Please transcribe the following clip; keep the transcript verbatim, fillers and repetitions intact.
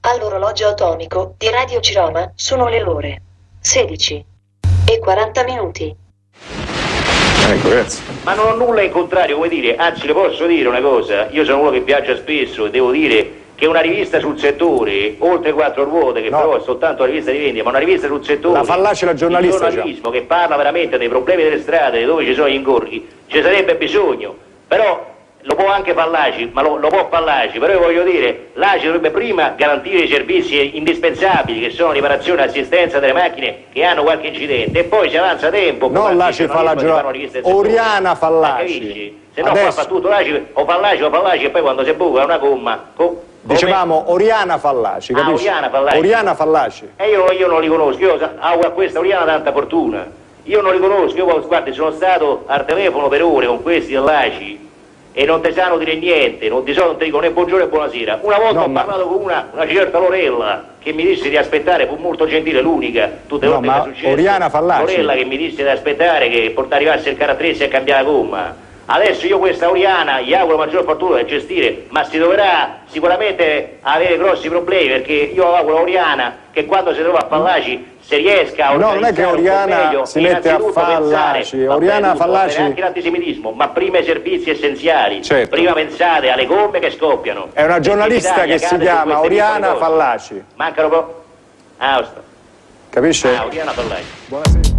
All'orologio atomico di Radio Ciroma sono le ore sedici e quaranta minuti. Ecco, grazie. Ma non ho nulla in contrario, come dire, anzi le posso dire una cosa, io sono uno che viaggia spesso e devo dire che una rivista sul settore, oltre quattro ruote, che no. però è soltanto una rivista di vendita, ma una rivista sul settore, la fallace la giornalista, il giornalismo che parla veramente dei problemi delle strade, dove ci sono gli ingorghi, ci sarebbe bisogno, però lo può anche Fallaci, ma lo, lo può Fallaci, però io voglio dire, l'A C I dovrebbe prima garantire i servizi indispensabili che sono riparazione e assistenza delle macchine che hanno qualche incidente e poi se avanza tempo non l'A C I fa la giornalista, Oriana Fallaci, se no fa, fa tutto l'A C I o Fallaci o Fallaci e poi quando si buca una gomma co dicevamo Oriana Fallaci, capisci? Ah, Oriana Fallaci. Oriana Fallaci. E io, io non li conosco, io auguro a questa Oriana tanta fortuna, io non li conosco, io guardi sono stato al telefono per ore con questi dell'A C I e non ti sanno dire niente, non ti so, non ti dico né buongiorno né buonasera. Una volta no, ho ma... parlato con una, una certa Lorella che mi disse di aspettare, fu molto gentile, l'unica, tutte le no, volte ma che è successo. Oriana Fallaci. Lorella che mi disse di aspettare che porta arrivasse il carattrezzo e cambiare la gomma. Adesso io questa Oriana gli auguro maggior fortuna da gestire, ma si dovrà sicuramente avere grossi problemi perché io auguro a Oriana che quando si trova a Fallaci se riesca a no, non è che Oriana meglio, si mette a Fallaci, Oriana tutto, Fallaci anche l'antisemitismo, ma prima i servizi essenziali, certo. Prima pensate alle gomme che scoppiano. È una giornalista che si chiama Oriana Fallaci. Mancano proprio. Ah, capisce? Ah, Oriana Fallaci. Buonasera.